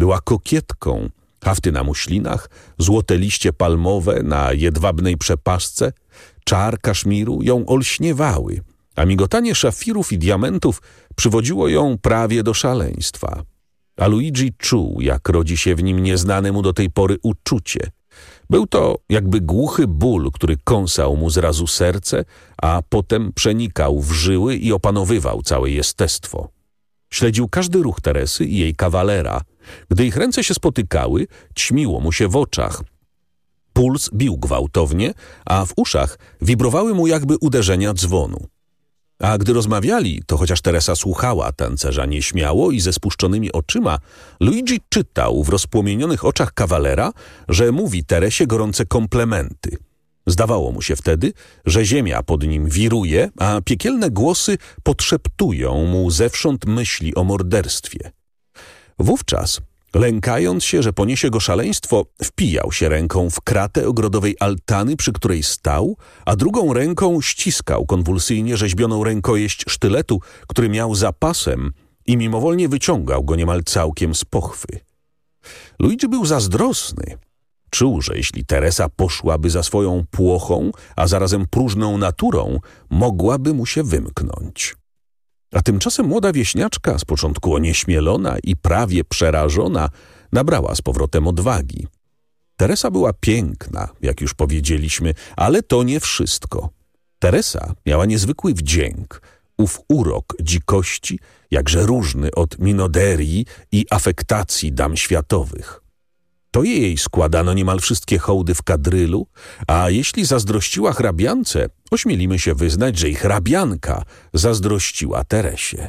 Była kokietką. Hafty na muślinach, złote liście palmowe na jedwabnej przepaszce, czar kaszmiru ją olśniewały, a migotanie szafirów i diamentów przywodziło ją prawie do szaleństwa. A Luigi czuł, jak rodzi się w nim nieznane mu do tej pory uczucie. Był to jakby głuchy ból, który kąsał mu zrazu serce, a potem przenikał w żyły i opanowywał całe jestestwo. Śledził każdy ruch Teresy i jej kawalera. Gdy ich ręce się spotykały, ćmiło mu się w oczach. Puls bił gwałtownie, a w uszach wibrowały mu jakby uderzenia dzwonu. A gdy rozmawiali, to chociaż Teresa słuchała tancerza nieśmiało i ze spuszczonymi oczyma, Luigi czytał w rozpłomienionych oczach kawalera, że mówi Teresie gorące komplementy. Zdawało mu się wtedy, że ziemia pod nim wiruje, a piekielne głosy podszeptują mu zewsząd myśli o morderstwie. Wówczas, lękając się, że poniesie go szaleństwo, wpijał się ręką w kratę ogrodowej altany, przy której stał, a drugą ręką ściskał konwulsyjnie rzeźbioną rękojeść sztyletu, który miał za pasem i mimowolnie wyciągał go niemal całkiem z pochwy. Luigi był zazdrosny. Czuł, że jeśli Teresa poszłaby za swoją płochą, a zarazem próżną naturą, mogłaby mu się wymknąć. A tymczasem młoda wieśniaczka, z początku onieśmielona i prawie przerażona, nabrała z powrotem odwagi. Teresa była piękna, jak już powiedzieliśmy, ale to nie wszystko. Teresa miała niezwykły wdzięk, ów urok dzikości, jakże różny od minoderii i afektacji dam światowych. To jej składano niemal wszystkie hołdy w kadrylu, a jeśli zazdrościła hrabiance, ośmielimy się wyznać, że i hrabianka zazdrościła Teresie.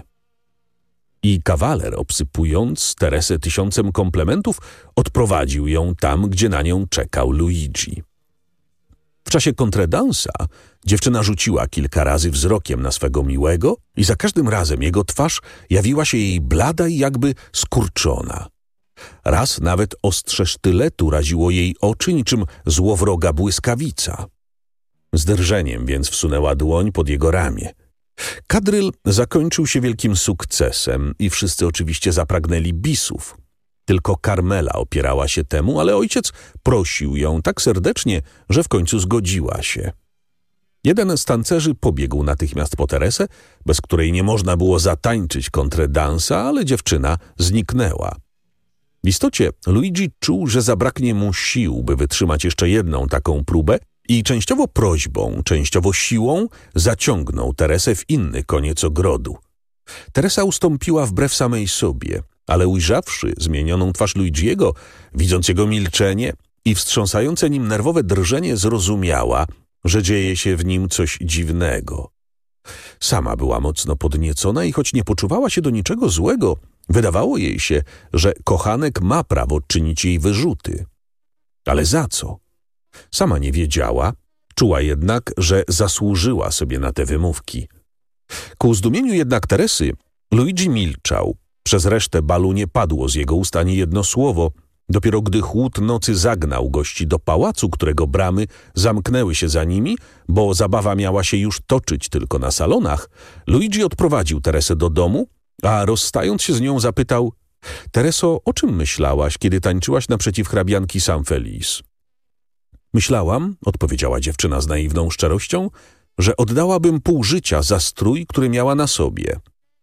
I kawaler, obsypując Teresę tysiącem komplementów, odprowadził ją tam, gdzie na nią czekał Luigi. W czasie kontredansa dziewczyna rzuciła kilka razy wzrokiem na swego miłego i za każdym razem jego twarz jawiła się jej blada i jakby skurczona. Raz nawet ostrze sztyletu raziło jej oczy niczym złowroga błyskawica. Z drżeniem więc wsunęła dłoń pod jego ramię. Kadryl zakończył się wielkim sukcesem i wszyscy oczywiście zapragnęli bisów. Tylko Karmela opierała się temu, ale ojciec prosił ją tak serdecznie, że w końcu zgodziła się. Jeden z tancerzy pobiegł natychmiast po Teresę, bez której nie można było zatańczyć kontredansa, ale dziewczyna zniknęła. W istocie Luigi czuł, że zabraknie mu sił, by wytrzymać jeszcze jedną taką próbę i częściowo prośbą, częściowo siłą zaciągnął Teresę w inny koniec ogrodu. Teresa ustąpiła wbrew samej sobie, ale ujrzawszy zmienioną twarz Luigiego, widząc jego milczenie i wstrząsające nim nerwowe drżenie, zrozumiała, że dzieje się w nim coś dziwnego. Sama była mocno podniecona i choć nie poczuwała się do niczego złego, wydawało jej się, że kochanek ma prawo czynić jej wyrzuty. Ale za co? Sama nie wiedziała, czuła jednak, że zasłużyła sobie na te wymówki. Ku zdumieniu jednak Teresy, Luigi milczał. Przez resztę balu nie padło z jego ust ani jedno słowo. Dopiero gdy chłód nocy zagnał gości do pałacu, którego bramy zamknęły się za nimi, bo zabawa miała się już toczyć tylko na salonach, Luigi odprowadził Teresę do domu, a rozstając się z nią zapytał: Tereso, o czym myślałaś, kiedy tańczyłaś naprzeciw hrabianki San Feliz? Myślałam, odpowiedziała dziewczyna z naiwną szczerością, że oddałabym pół życia za strój, który miała na sobie.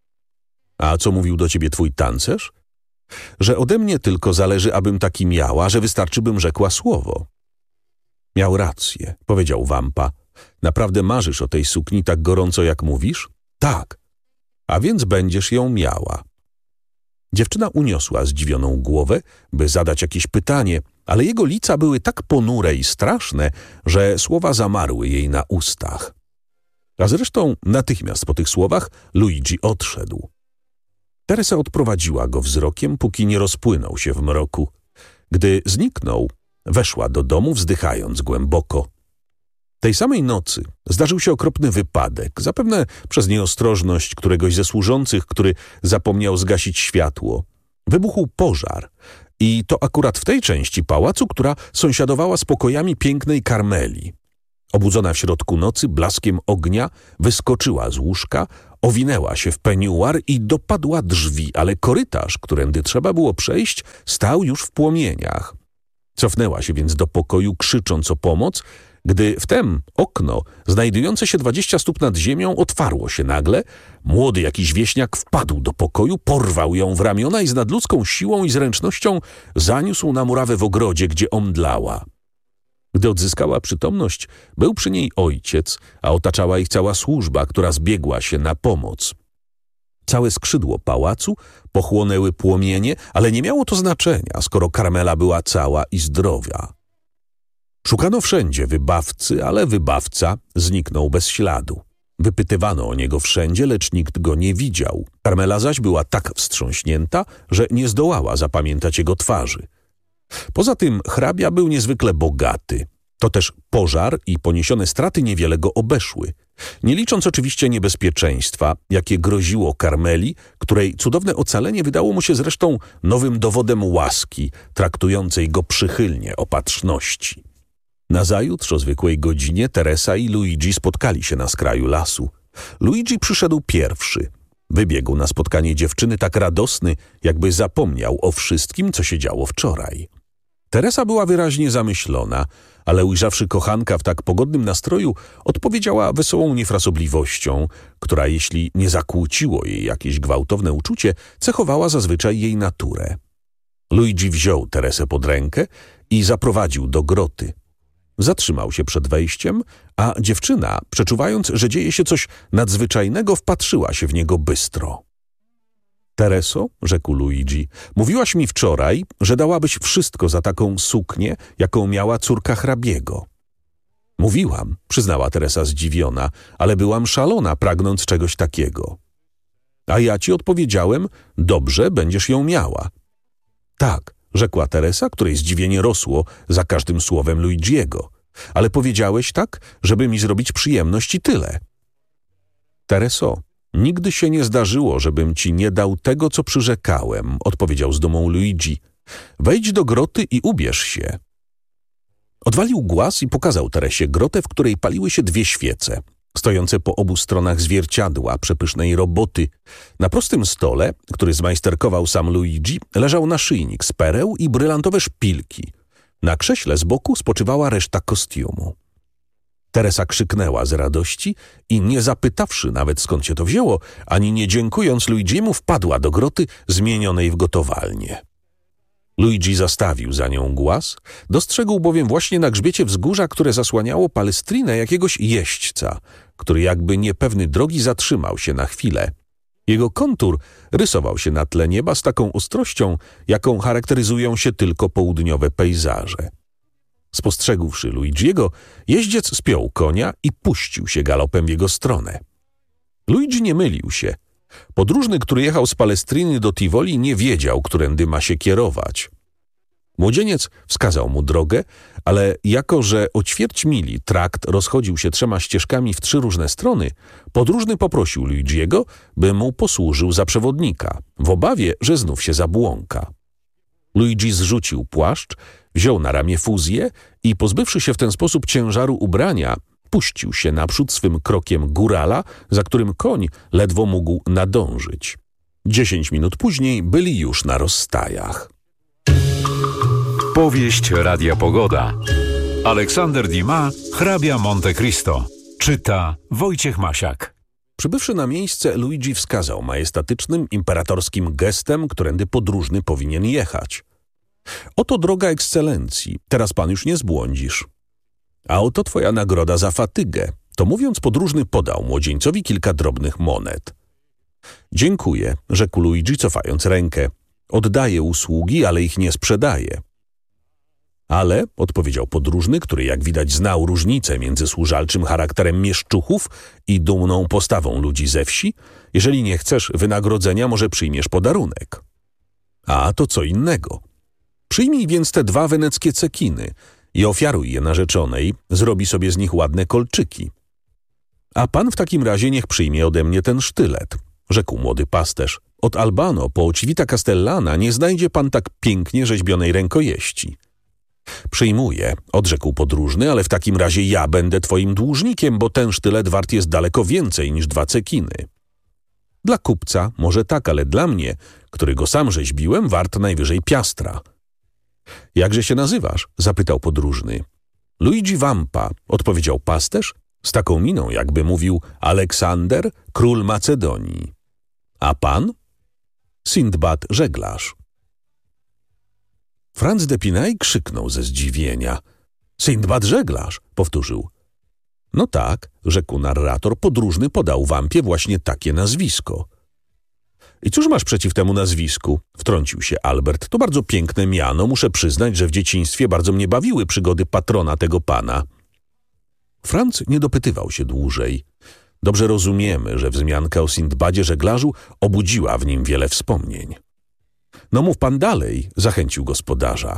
A co mówił do ciebie twój tancerz? Że ode mnie tylko zależy, abym taki miała, że wystarczy, bym rzekła słowo. Miał rację, powiedział Wampa. Naprawdę marzysz o tej sukni tak gorąco, jak mówisz? Tak. A więc będziesz ją miała. Dziewczyna uniosła zdziwioną głowę, by zadać jakieś pytanie, ale jego lica były tak ponure i straszne, że słowa zamarły jej na ustach. A zresztą natychmiast po tych słowach Luigi odszedł. Teresa odprowadziła go wzrokiem, póki nie rozpłynął się w mroku. Gdy zniknął, weszła do domu, wzdychając głęboko. Tej samej nocy zdarzył się okropny wypadek, zapewne przez nieostrożność któregoś ze służących, który zapomniał zgasić światło. Wybuchł pożar i to akurat w tej części pałacu, która sąsiadowała z pokojami pięknej Karmeli. Obudzona w środku nocy blaskiem ognia, wyskoczyła z łóżka, owinęła się w peniuar i dopadła drzwi, ale korytarz, którędy trzeba było przejść, stał już w płomieniach. Cofnęła się więc do pokoju, krzycząc o pomoc, gdy wtem okno, znajdujące się 20 stóp nad ziemią, otwarło się nagle. Młody jakiś wieśniak wpadł do pokoju, porwał ją w ramiona i z nadludzką siłą i zręcznością zaniósł na murawę w ogrodzie, gdzie omdlała. Gdy odzyskała przytomność, był przy niej ojciec, a otaczała ich cała służba, która zbiegła się na pomoc. Całe skrzydło pałacu pochłonęły płomienie, ale nie miało to znaczenia, skoro Karmela była cała i zdrowa. Szukano wszędzie wybawcy, ale wybawca zniknął bez śladu. Wypytywano o niego wszędzie, lecz nikt go nie widział. Karmela zaś była tak wstrząśnięta, że nie zdołała zapamiętać jego twarzy. Poza tym hrabia był niezwykle bogaty. To też pożar i poniesione straty niewiele go obeszły. Nie licząc oczywiście niebezpieczeństwa, jakie groziło Karmeli, której cudowne ocalenie wydało mu się zresztą nowym dowodem łaski, traktującej go przychylnie, opatrzności. Nazajutrz o zwykłej godzinie Teresa i Luigi spotkali się na skraju lasu. Luigi przyszedł pierwszy. Wybiegł na spotkanie dziewczyny tak radosny, jakby zapomniał o wszystkim, co się działo wczoraj. Teresa była wyraźnie zamyślona, ale ujrzawszy kochanka w tak pogodnym nastroju, odpowiedziała wesołą niefrasobliwością, która, jeśli nie zakłóciło jej jakieś gwałtowne uczucie, cechowała zazwyczaj jej naturę. Luigi wziął Teresę pod rękę i zaprowadził do groty. Zatrzymał się przed wejściem, a dziewczyna, przeczuwając, że dzieje się coś nadzwyczajnego, wpatrzyła się w niego bystro. Tereso, rzekł Luigi, mówiłaś mi wczoraj, że dałabyś wszystko za taką suknię, jaką miała córka hrabiego. Mówiłam, przyznała Teresa zdziwiona, ale byłam szalona, pragnąc czegoś takiego. A ja ci odpowiedziałem, dobrze, będziesz ją miała. Tak, rzekła Teresa, której zdziwienie rosło za każdym słowem Luigiego. Ale powiedziałeś tak, żeby mi zrobić przyjemność i tyle. Tereso, nigdy się nie zdarzyło, żebym ci nie dał tego, co przyrzekałem, odpowiedział z dumą Luigi. Wejdź do groty i ubierz się. Odwalił głaz i pokazał Teresie grotę, w której paliły się 2 świece, stojące po obu stronach zwierciadła przepysznej roboty. Na prostym stole, który zmajsterkował sam Luigi, leżał naszyjnik z pereł i brylantowe szpilki. Na krześle z boku spoczywała reszta kostiumu. Teresa krzyknęła z radości i nie zapytawszy nawet skąd się to wzięło, ani nie dziękując Luigiemu, wpadła do groty zmienionej w gotowalnię. Luigi zastawił za nią głaz, dostrzegł bowiem właśnie na grzbiecie wzgórza, które zasłaniało palestrinę, jakiegoś jeźdźca, który jakby niepewny drogi zatrzymał się na chwilę. Jego kontur rysował się na tle nieba z taką ostrością, jaką charakteryzują się tylko południowe pejzaże. Spostrzegłszy Luigiego, jeździec spiął konia i puścił się galopem w jego stronę. Luigi nie mylił się. Podróżny, który jechał z Palestriny do Tivoli, nie wiedział, którędy ma się kierować. Młodzieniec wskazał mu drogę, ale jako że o ćwierć mili trakt rozchodził się 3 ścieżkami w 3 różne strony, podróżny poprosił Luigiego, by mu posłużył za przewodnika, w obawie, że znów się zabłąka. Luigi zrzucił płaszcz, wziął na ramię fuzję i pozbywszy się w ten sposób ciężaru ubrania, puścił się naprzód swym krokiem górala, za którym koń ledwo mógł nadążyć. 10 minut później byli już na rozstajach. Powieść Radia Pogoda. Aleksander Dumas, hrabia Monte Cristo. Czyta Wojciech Masiak. Przybywszy na miejsce, Luigi wskazał majestatycznym, imperatorskim gestem, którędy podróżny powinien jechać. Oto droga ekscelencji, teraz pan już nie zbłądzisz. A oto twoja nagroda za fatygę. To mówiąc, podróżny podał młodzieńcowi kilka drobnych monet. Dziękuję, rzekł Luigi, cofając rękę. Oddaję usługi, ale ich nie sprzedaję. Ale, odpowiedział podróżny, który jak widać znał różnicę między służalczym charakterem mieszczuchów i dumną postawą ludzi ze wsi, jeżeli nie chcesz wynagrodzenia, może przyjmiesz podarunek. A to co innego. Przyjmij więc te 2 weneckie cekiny i ofiaruj je narzeczonej, zrobi sobie z nich ładne kolczyki. A pan w takim razie niech przyjmie ode mnie ten sztylet, rzekł młody pasterz. Od Albano po Civita Castellana nie znajdzie pan tak pięknie rzeźbionej rękojeści. Przyjmuję, odrzekł podróżny, ale w takim razie ja będę twoim dłużnikiem, bo ten sztylet wart jest daleko więcej niż 2 cekiny. Dla kupca może tak, ale dla mnie, który go sam rzeźbiłem, wart najwyżej piastra. Jakże się nazywasz? Zapytał podróżny. Luigi Vampa, odpowiedział pasterz, z taką miną, jakby mówił Aleksander, król Macedonii. A pan? Sindbad żeglarz. Franz d'Epinay krzyknął ze zdziwienia. Sindbad żeglarz, powtórzył. No tak, rzekł narrator, podróżny podał Wampie właśnie takie nazwisko. I cóż masz przeciw temu nazwisku? Wtrącił się Albert. To bardzo piękne miano. Muszę przyznać, że w dzieciństwie bardzo mnie bawiły przygody patrona tego pana. Franz nie dopytywał się dłużej. Dobrze rozumiemy, że wzmianka o Sindbadzie żeglarzu obudziła w nim wiele wspomnień. No mów pan dalej, zachęcił gospodarza.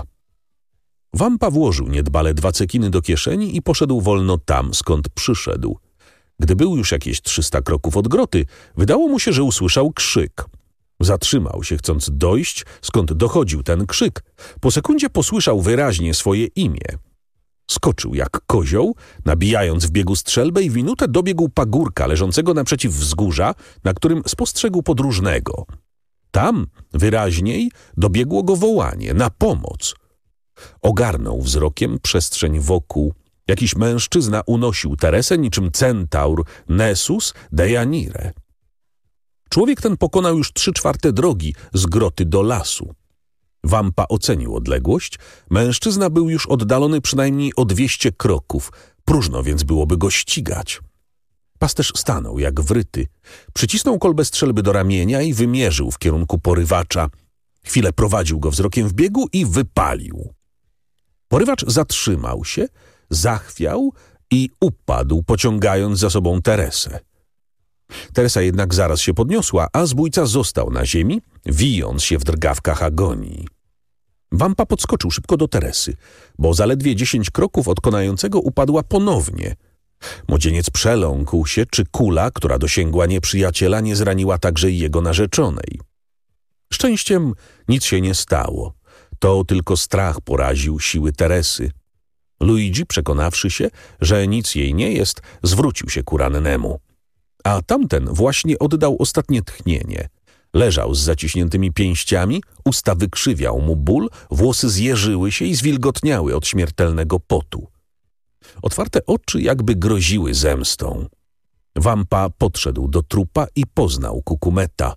Wampa włożył niedbale 2 cekiny do kieszeni i poszedł wolno tam, skąd przyszedł. Gdy był już jakieś 300 kroków od groty, wydało mu się, że usłyszał krzyk. Zatrzymał się, chcąc dojść, skąd dochodził ten krzyk. Po sekundzie posłyszał wyraźnie swoje imię. Skoczył jak kozioł, nabijając w biegu strzelbę i w minutę dobiegł pagórka leżącego naprzeciw wzgórza, na którym spostrzegł podróżnego. Tam, wyraźniej, dobiegło go wołanie na pomoc. Ogarnął wzrokiem przestrzeń wokół. Jakiś mężczyzna unosił Teresę niczym centaur Nessus Deianire. Człowiek ten pokonał już 3/4 drogi z groty do lasu. Wampa ocenił odległość. Mężczyzna był już oddalony przynajmniej o 200 kroków. Próżno więc byłoby go ścigać. Pasterz stanął jak wryty. Przycisnął kolbę strzelby do ramienia i wymierzył w kierunku porywacza. Chwilę prowadził go wzrokiem w biegu i wypalił. Porywacz zatrzymał się, zachwiał i upadł, pociągając za sobą Teresę. Teresa jednak zaraz się podniosła, a zbójca został na ziemi, wijąc się w drgawkach agonii. Wampa podskoczył szybko do Teresy, bo zaledwie 10 kroków od konającego upadła ponownie. Młodzieniec przeląkł się, czy kula, która dosięgła nieprzyjaciela, nie zraniła także i jego narzeczonej. Szczęściem nic się nie stało. To tylko strach poraził siły Teresy. Luigi, przekonawszy się, że nic jej nie jest, zwrócił się ku rannemu. A tamten właśnie oddał ostatnie tchnienie. Leżał z zaciśniętymi pięściami, usta wykrzywiał mu ból, włosy zjeżyły się i zwilgotniały od śmiertelnego potu. Otwarte oczy jakby groziły zemstą. Wampa podszedł do trupa i poznał Cucumetto.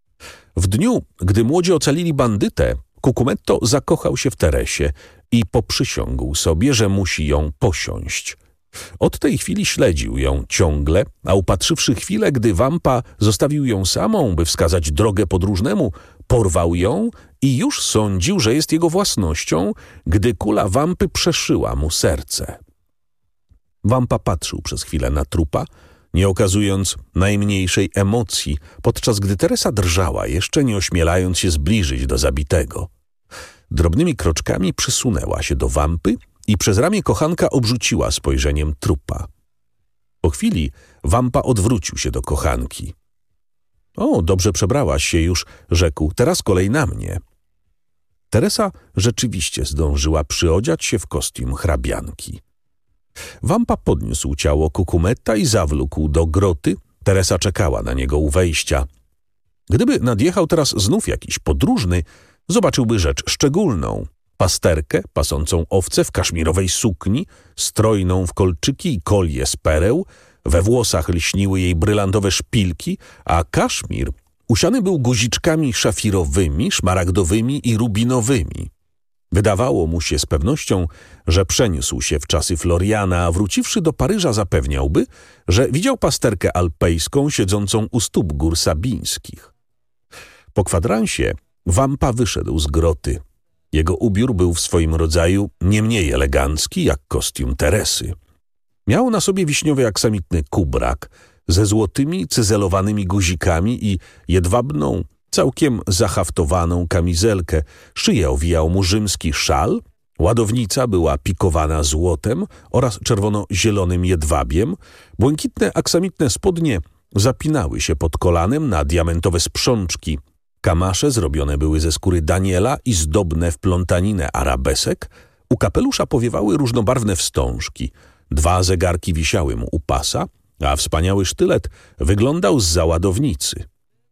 W dniu, gdy młodzi ocalili bandytę, Cucumetto zakochał się w Teresie i poprzysiągł sobie, że musi ją posiąść. Od tej chwili śledził ją ciągle, a upatrzywszy chwilę, gdy Wampa zostawił ją samą, by wskazać drogę podróżnemu, porwał ją i już sądził, że jest jego własnością, gdy kula Wampy przeszyła mu serce. Wampa patrzył przez chwilę na trupa, nie okazując najmniejszej emocji, podczas gdy Teresa drżała, jeszcze nie ośmielając się zbliżyć do zabitego. Drobnymi kroczkami przysunęła się do Wampy i przez ramię kochanka obrzuciła spojrzeniem trupa. Po chwili Wampa odwrócił się do kochanki. O, dobrze przebrałaś się już, rzekł, teraz kolej na mnie. Teresa rzeczywiście zdążyła przyodziać się w kostium hrabianki. Wampa podniósł ciało Cucumetta i zawlókł do groty. Teresa czekała na niego u wejścia. Gdyby nadjechał teraz znów jakiś podróżny, zobaczyłby rzecz szczególną. Pasterkę pasącą owce w kaszmirowej sukni, strojną w kolczyki i kolie z pereł, we włosach lśniły jej brylantowe szpilki, a kaszmir usiany był guziczkami szafirowymi, szmaragdowymi i rubinowymi. Wydawało mu się z pewnością, że przeniósł się w czasy Floriana, a wróciwszy do Paryża zapewniałby, że widział pasterkę alpejską siedzącą u stóp gór sabińskich. Po kwadransie Wampa wyszedł z groty. Jego ubiór był w swoim rodzaju nie mniej elegancki jak kostium Teresy. Miał na sobie wiśniowy aksamitny kubrak ze złotymi, cyzelowanymi guzikami i jedwabną, całkiem zahaftowaną kamizelkę. Szyję owijał mu rzymski szal, ładownica była pikowana złotem oraz czerwono-zielonym jedwabiem, błękitne aksamitne spodnie zapinały się pod kolanem na diamentowe sprzączki. Kamasze zrobione były ze skóry daniela i zdobne w plątaninę arabesek. U kapelusza powiewały różnobarwne wstążki. 2 zegarki wisiały mu u pasa, a wspaniały sztylet wyglądał zza ładownicy.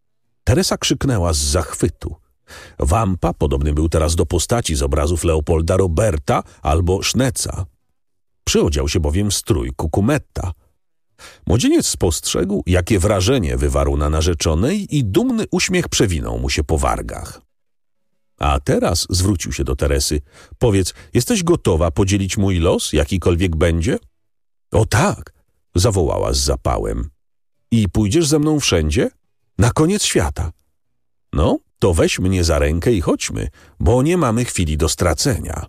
Teresa krzyknęła z zachwytu. Wampa podobny był teraz do postaci z obrazów Leopolda Roberta albo Szneca. Przyodział się bowiem w strój Cucumetta. Młodzieniec spostrzegł, jakie wrażenie wywarł na narzeczonej i dumny uśmiech przewinął mu się po wargach. A teraz zwrócił się do Teresy. Powiedz, jesteś gotowa podzielić mój los, jakikolwiek będzie? O tak, zawołała z zapałem. I pójdziesz ze mną wszędzie? Na koniec świata. No, to weź mnie za rękę i chodźmy, bo nie mamy chwili do stracenia.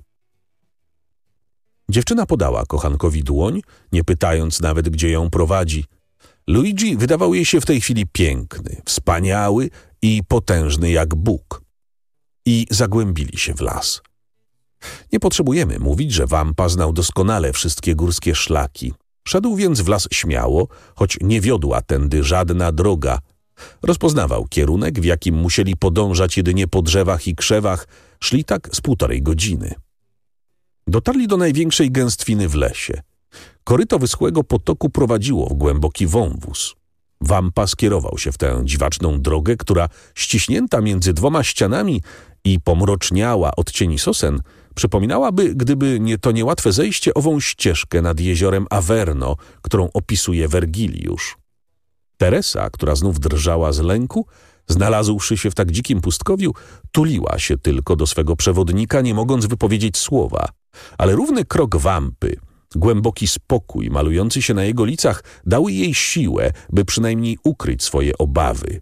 Dziewczyna podała kochankowi dłoń, nie pytając nawet, gdzie ją prowadzi. Luigi wydawał jej się w tej chwili piękny, wspaniały i potężny jak Bóg. I zagłębili się w las. Nie potrzebujemy mówić, że Wampa znał doskonale wszystkie górskie szlaki. Szedł więc w las śmiało, choć nie wiodła tędy żadna droga. Rozpoznawał kierunek, w jakim musieli podążać jedynie po drzewach i krzewach. Szli tak z 1,5 godziny. Dotarli do największej gęstwiny w lesie. Koryto wyschłego potoku prowadziło w głęboki wąwóz. Wampa skierował się w tę dziwaczną drogę, która ściśnięta między 2 ścianami i pomroczniała od cieni sosen, przypominałaby, gdyby nie to niełatwe zejście, ową ścieżkę nad jeziorem Averno, którą opisuje Wergiliusz. Teresa, która znów drżała z lęku, znalazłszy się w tak dzikim pustkowiu, tuliła się tylko do swego przewodnika, nie mogąc wypowiedzieć słowa. Ale równy krok Wampy, głęboki spokój malujący się na jego licach dały jej siłę, by przynajmniej ukryć swoje obawy.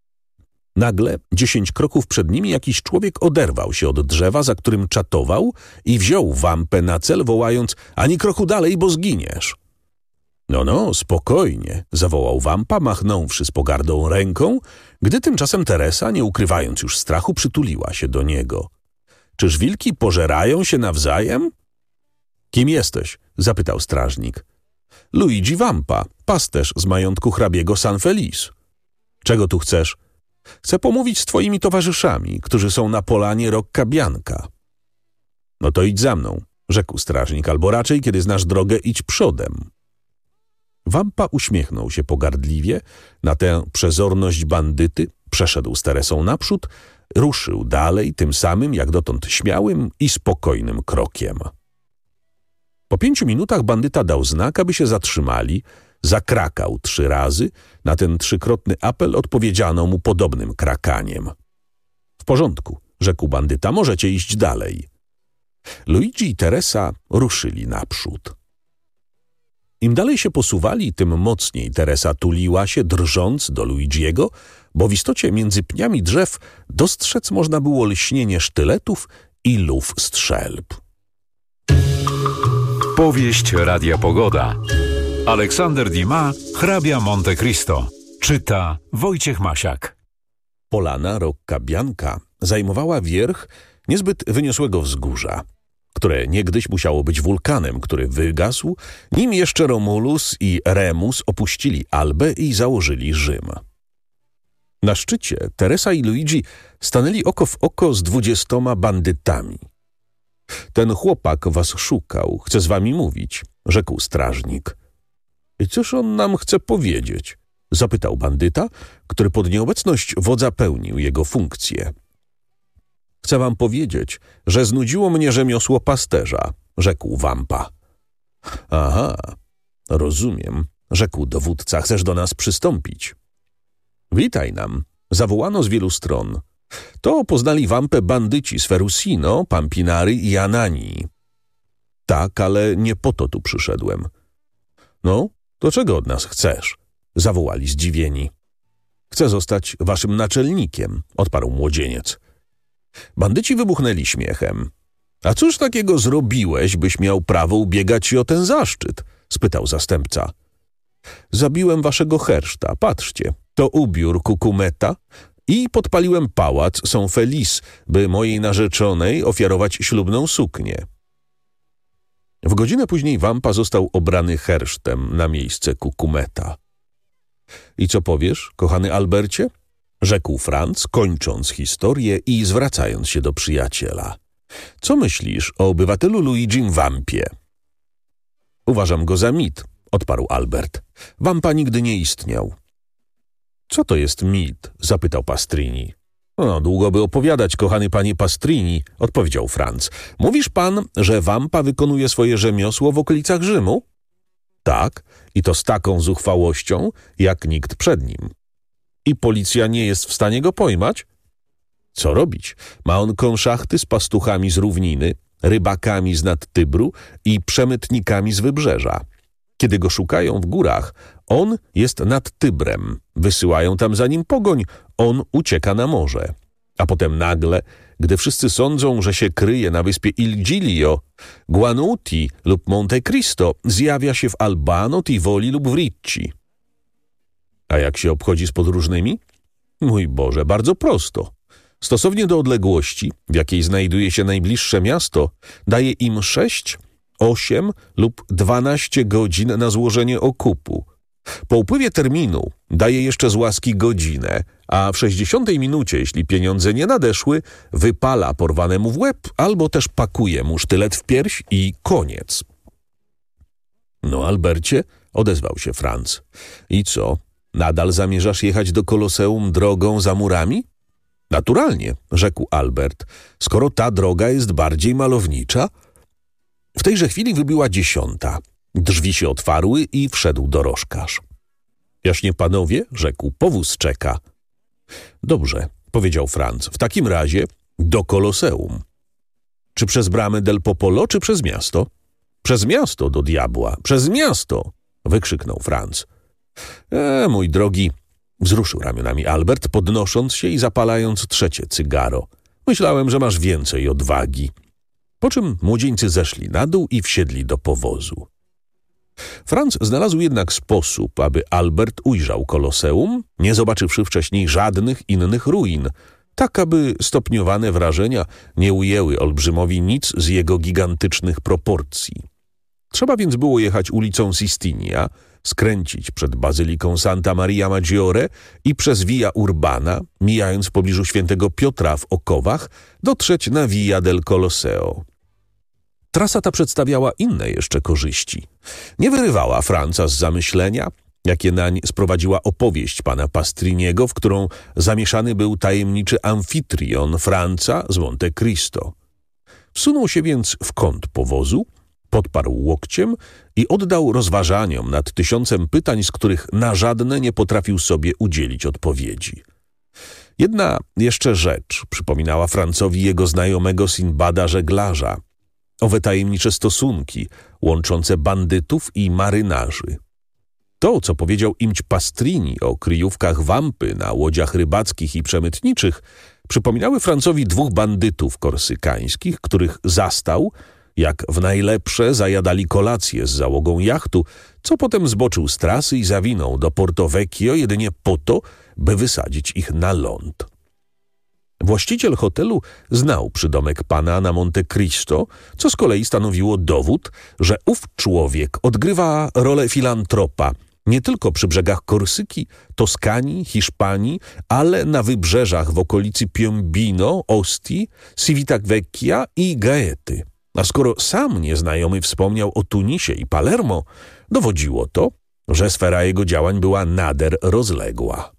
Nagle 10 kroków przed nimi jakiś człowiek oderwał się od drzewa, za którym czatował i wziął Wampę na cel, wołając: ani kroku dalej, bo zginiesz. No, spokojnie, zawołał Wampa, machnąwszy z pogardą ręką, gdy tymczasem Teresa, nie ukrywając już strachu, przytuliła się do niego. Czyż wilki pożerają się nawzajem? Kim jesteś? Zapytał strażnik. Luigi Wampa, pasterz z majątku hrabiego San Feliz. Czego tu chcesz? Chcę pomówić z twoimi towarzyszami, którzy są na polanie Rocca Bianca. No to idź za mną, rzekł strażnik, albo raczej, kiedy znasz drogę, idź przodem. Wampa uśmiechnął się pogardliwie na tę przezorność bandyty, przeszedł z Teresą naprzód, ruszył dalej tym samym, jak dotąd śmiałym i spokojnym krokiem. Po 5 minutach bandyta dał znak, aby się zatrzymali, zakrakał 3 razy, na ten 3-krotny apel odpowiedziano mu podobnym krakaniem. W porządku, rzekł bandyta, możecie iść dalej. Luigi i Teresa ruszyli naprzód. Im dalej się posuwali, tym mocniej Teresa tuliła się, drżąc do Luigiego, bo w istocie między pniami drzew dostrzec można było lśnienie sztyletów i luf strzelb. Powieść Radia Pogoda. Aleksander Dumas, hrabia Monte Cristo. Czyta Wojciech Masiak. Polana Rocca Bianca zajmowała wierch niezbyt wyniosłego wzgórza, które niegdyś musiało być wulkanem, który wygasł, nim jeszcze Romulus i Remus opuścili Albę i założyli Rzym. Na szczycie Teresa i Luigi stanęli oko w oko z 20 bandytami. Ten chłopak was szukał, chce z wami mówić, rzekł strażnik. I cóż on nam chce powiedzieć? Zapytał bandyta, który pod nieobecność wodza pełnił jego funkcję. Chcę wam powiedzieć, że znudziło mnie rzemiosło pasterza, rzekł Wampa. Aha, rozumiem, rzekł dowódca, chcesz do nas przystąpić. Witaj nam, zawołano z wielu stron. To poznali Wampę bandyci z Ferusino, Pampinary i Ananii. Tak, ale nie po to tu przyszedłem. No, to czego od nas chcesz? Zawołali zdziwieni. Chcę zostać waszym naczelnikiem, odparł młodzieniec. Bandyci wybuchnęli śmiechem. A cóż takiego zrobiłeś, byś miał prawo ubiegać się o ten zaszczyt? Spytał zastępca. Zabiłem waszego herszta, patrzcie, to ubiór Cucumetta i podpaliłem pałac San Feliz, by mojej narzeczonej ofiarować ślubną suknię. W godzinę później Wampa został obrany hersztem na miejsce Cucumetta. I co powiesz, kochany Albercie? Rzekł Franc, kończąc historię i zwracając się do przyjaciela. Co myślisz o obywatelu Luigim Wampie? Uważam go za mit, odparł Albert. Wampa nigdy nie istniał. Co to jest mit? Zapytał Pastrini. No, długo by opowiadać, kochany panie Pastrini, odpowiedział Franz. Mówisz pan, że Wampa wykonuje swoje rzemiosło w okolicach Rzymu? Tak, i to z taką zuchwałością, jak nikt przed nim. I policja nie jest w stanie go pojmać? Co robić? Ma on konszachty z pastuchami z równiny, rybakami z nad Tybru i przemytnikami z wybrzeża. Kiedy go szukają w górach, on jest nad Tybrem. Wysyłają tam za nim pogoń, on ucieka na morze. A potem nagle, gdy wszyscy sądzą, że się kryje na wyspie Il Giglio, Guanuti lub Monte Cristo, zjawia się w Albano, Tivoli lub w Ricci. A jak się obchodzi z podróżnymi? Mój Boże, bardzo prosto. Stosownie do odległości, w jakiej znajduje się najbliższe miasto, daje im 6, 8 lub 12 godzin na złożenie okupu. Po upływie terminu daje jeszcze z łaski godzinę, a w 60 minucie, jeśli pieniądze nie nadeszły, wypala porwanemu w łeb albo też pakuje mu sztylet w pierś i koniec. No, Albercie, odezwał się Franz. I co, nadal zamierzasz jechać do Koloseum drogą za murami? Naturalnie, rzekł Albert, skoro ta droga jest bardziej malownicza. W tejże chwili wybiła 10. Drzwi się otwarły i wszedł dorożkarz. Jaśnie panowie, rzekł, powóz czeka. Dobrze, powiedział Franz, w takim razie do Koloseum. Czy przez bramę del Popolo, czy przez miasto? Przez miasto, do diabła, przez miasto, wykrzyknął Franz. Mój drogi, wzruszył ramionami Albert, podnosząc się i zapalając 3 cygaro. Myślałem, że masz więcej odwagi. Po czym młodzieńcy zeszli na dół i wsiedli do powozu. Franz znalazł jednak sposób, aby Albert ujrzał Koloseum, nie zobaczywszy wcześniej żadnych innych ruin, tak aby stopniowane wrażenia nie ujęły olbrzymowi nic z jego gigantycznych proporcji. Trzeba więc było jechać ulicą Sistinia, skręcić przed bazyliką Santa Maria Maggiore i przez Via Urbana, mijając w pobliżu świętego Piotra w okowach, dotrzeć na Via del Colosseo. Trasa ta przedstawiała inne jeszcze korzyści. Nie wyrywała Franza z zamyślenia, jakie nań sprowadziła opowieść pana Pastriniego, w którą zamieszany był tajemniczy amfitrion Franza z Monte Cristo. Wsunął się więc w kąt powozu, podparł łokciem i oddał rozważaniom nad 1000 pytań, z których na żadne nie potrafił sobie udzielić odpowiedzi. Jedna jeszcze rzecz przypominała Francowi jego znajomego Sinbada żeglarza, owe tajemnicze stosunki łączące bandytów i marynarzy. To, co powiedział imć Pastrini o kryjówkach Wampy na łodziach rybackich i przemytniczych, przypominały Francowi 2 bandytów korsykańskich, których zastał, jak w najlepsze zajadali kolację z załogą jachtu, co potem zboczył z trasy i zawinął do Porto Vecchio jedynie po to, by wysadzić ich na ląd. Właściciel hotelu znał przydomek pana na Monte Cristo, co z kolei stanowiło dowód, że ów człowiek odgrywa rolę filantropa nie tylko przy brzegach Korsyki, Toskanii, Hiszpanii, ale na wybrzeżach w okolicy Piombino, Ostii, Civitavecchia i Gaety. A skoro sam nieznajomy wspomniał o Tunisie i Palermo, dowodziło to, że sfera jego działań była nader rozległa.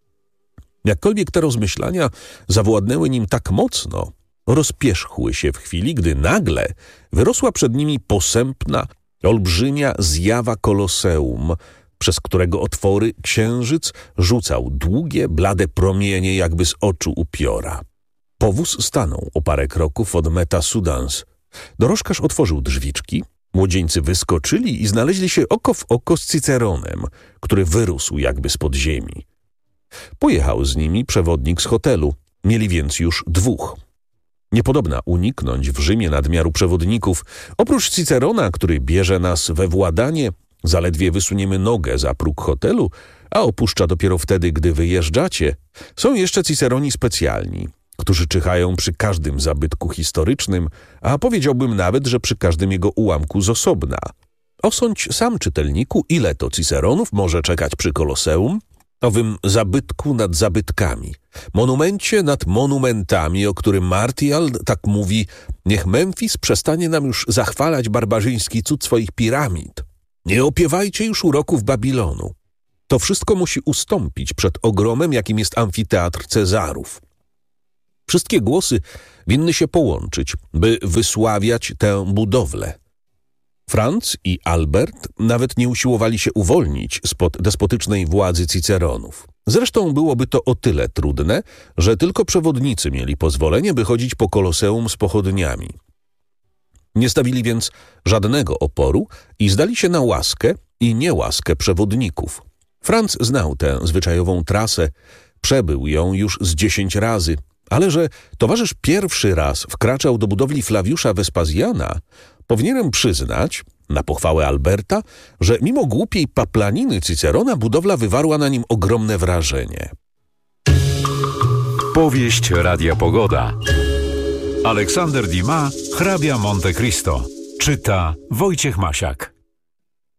Jakkolwiek te rozmyślania zawładnęły nim tak mocno, rozpierzchły się w chwili, gdy nagle wyrosła przed nimi posępna, olbrzymia zjawa Koloseum, przez którego otwory księżyc rzucał długie, blade promienie jakby z oczu upiora. Powóz stanął o parę kroków od Meta Sudans. Dorożkarz otworzył drzwiczki, młodzieńcy wyskoczyli i znaleźli się oko w oko z Cyceronem, który wyrósł jakby spod ziemi. Pojechał z nimi przewodnik z hotelu. Mieli więc już 2. Niepodobna uniknąć w Rzymie nadmiaru przewodników. Oprócz Cycerona, który bierze nas we władanie, zaledwie wysuniemy nogę za próg hotelu, a opuszcza dopiero wtedy, gdy wyjeżdżacie, są jeszcze Cyceroni specjalni, którzy czyhają przy każdym zabytku historycznym, a powiedziałbym nawet, że przy każdym jego ułamku z osobna. Osądź sam, czytelniku, ile to Cyceronów może czekać przy Koloseum, owym zabytku nad zabytkami, monumencie nad monumentami, o którym Martial tak mówi: niech Memfis przestanie nam już zachwalać barbarzyński cud swoich piramid. Nie opiewajcie już uroków Babilonu. To wszystko musi ustąpić przed ogromem, jakim jest amfiteatr Cezarów. Wszystkie głosy winny się połączyć, by wysławiać tę budowlę. Franz i Albert nawet nie usiłowali się uwolnić spod despotycznej władzy Ciceronów. Zresztą byłoby to o tyle trudne, że tylko przewodnicy mieli pozwolenie, by chodzić po Koloseum z pochodniami. Nie stawili więc żadnego oporu i zdali się na łaskę i niełaskę przewodników. Franz znał tę zwyczajową trasę, przebył ją już z 10 razy, ale że towarzysz pierwszy raz wkraczał do budowli Flawiusza Wespazjana, powinienem przyznać, na pochwałę Alberta, że mimo głupiej paplaniny Cycerona budowla wywarła na nim ogromne wrażenie. Powieść Radia Pogoda. Aleksander Dumas, hrabia Monte Cristo. Czyta Wojciech Masiak.